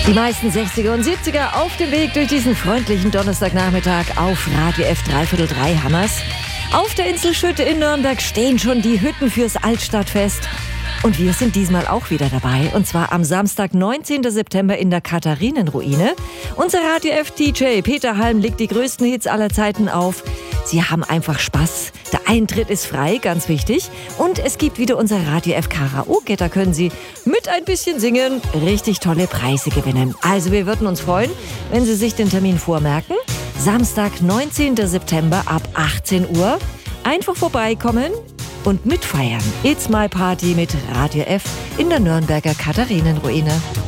Die meisten 60er und 70er auf dem Weg durch diesen freundlichen Donnerstagnachmittag auf Radio F 3/3 Hammers. Auf der Inselschütte in Nürnberg stehen schon die Hütten fürs Altstadtfest. Und wir sind diesmal auch wieder dabei. Und zwar am Samstag, 19. September in der Katharinenruine. Unser Radio F-DJ Peter Halm legt die größten Hits aller Zeiten auf. Sie haben einfach Spaß. Der Eintritt ist frei, ganz wichtig. Und es gibt wieder unser Radio F Karaoke. Da können Sie mit ein bisschen singen richtig tolle Preise gewinnen. Also wir würden uns freuen, wenn Sie sich den Termin vormerken. Samstag, 19. September ab 18 Uhr. Einfach vorbeikommen und mitfeiern. It's My Party mit Radio F in der Nürnberger Katharinenruine.